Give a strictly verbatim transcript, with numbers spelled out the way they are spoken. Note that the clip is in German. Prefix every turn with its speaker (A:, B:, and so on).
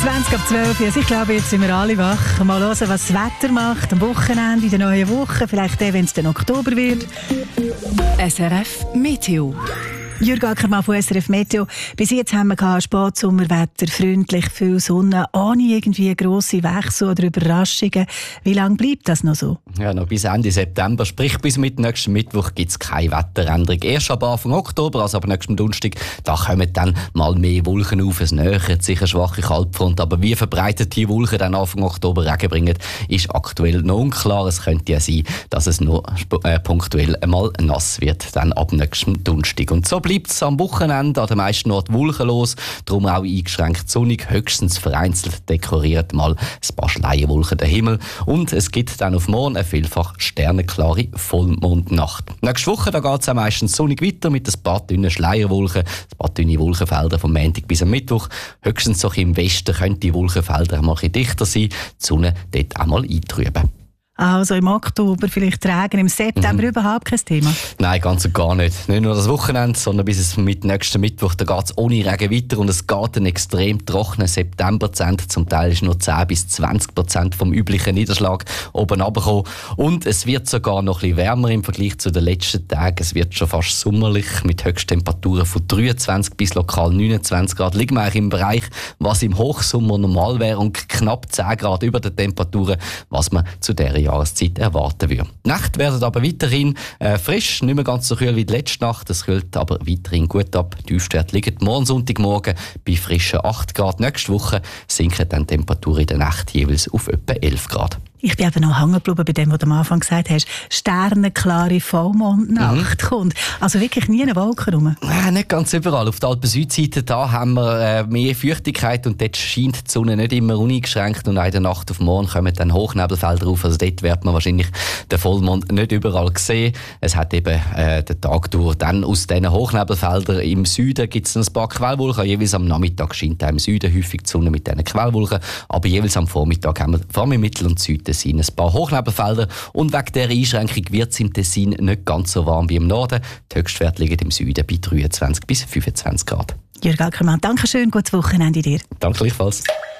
A: zwanzig ab zwölf. Also ich glaube, jetzt sind wir alle wach. Mal hören, was das Wetter macht am Wochenende, in der neuen Woche. Vielleicht dann, wenn es dann Oktober wird.
B: S R F Meteo.
A: Jürg Ackermann von S R F Meteo. Bis jetzt haben wir Spätsommerwetter, freundlich, viel Sonne, ohne irgendwie grosse Wechsel oder Überraschungen. Wie lange bleibt das noch so?
C: Ja, noch bis Ende September, sprich bis mit nächsten Mittwoch gibt es keine Wetteränderung. Erst ab Anfang Oktober, also ab nächsten Donnerstag, da kommen dann mal mehr Wolken auf. Es nähert sich eine schwache Kaltfront, aber wie verbreitet die Wolken dann Anfang Oktober Regen bringen, ist aktuell noch unklar. Es könnte ja sein, dass es nur äh, punktuell einmal nass wird, dann ab nächsten Donnerstag. Und so bleibt es am Wochenende an den meisten Orten wolkenlos, darum auch eingeschränkt sonnig, höchstens vereinzelt dekoriert mal ein paar Schleierwolken den Himmel. Und es gibt dann auf morgen eine vielfach sternenklare Vollmondnacht. Nächste Woche geht es auch meistens sonnig weiter mit ein paar dünnen Schleierwolken, ein paar dünne Wolkenfelder vom Montag bis am Mittwoch. Höchstens so im Westen könnten die Wolkenfelder mal ein bisschen dichter sein, die Sonne dort auch mal eintrüben.
A: Also im Oktober vielleicht Regen, im September mhm. überhaupt kein Thema?
C: Nein, ganz und gar nicht. Nicht nur das Wochenende, sondern bis es mit nächsten Mittwoch, da geht es ohne Regen weiter und es geht einen extrem trockenen September zu Ende. Zum Teil ist nur zehn bis zwanzig Prozent vom üblichen Niederschlag oben runtergekommen. Und es wird sogar noch ein bisschen wärmer im Vergleich zu den letzten Tagen. Es wird schon fast sommerlich mit Höchsttemperaturen von dreiundzwanzig bis lokal neunundzwanzig Grad. Liegen wir eigentlich im Bereich, was im Hochsommer normal wäre und knapp zehn Grad über den Temperaturen, was man zu dieser Jahreszeit erwarten würde. Die Nächte werden aber weiterhin äh, frisch, nicht mehr ganz so kühl wie die letzte Nacht. Es kühlt aber weiterhin gut ab. Die Tiefstwerte liegen morgen Sonntagmorgen bei frischen acht Grad. Nächste Woche sinken dann die Temperaturen in der Nacht jeweils auf etwa elf Grad.
A: Ich bin eben noch hängen geblieben bei dem, was du am Anfang gesagt hast. Sternenklare Vollmondnacht mhm. kommt. Also wirklich nie eine Wolke rum.
C: Äh, nicht ganz überall. Auf der Alpen-Südseite da haben wir äh, mehr Feuchtigkeit und dort scheint die Sonne nicht immer uneingeschränkt und auch in der Nacht auf morgen kommen dann Hochnebelfelder auf. Also dort wird man wahrscheinlich den Vollmond nicht überall sehen. Es hat eben äh, den Tag durch. Dann aus diesen Hochnebelfeldern im Süden gibt es ein paar Quellwolken. Jeweils am Nachmittag scheint auch im Süden häufig die Sonne mit diesen Quellwolken. Aber jeweils am Vormittag haben wir vor allem im Mittel- und Süden Tessin ein paar Hochnebelfelder und wegen dieser Einschränkung wird es im Tessin nicht ganz so warm wie im Norden. Die Höchstwerte liegen im Süden bei dreiundzwanzig bis fünfundzwanzig Grad.
A: Jürg Ackermann, danke schön, gutes Wochenende dir.
C: Danke gleichfalls.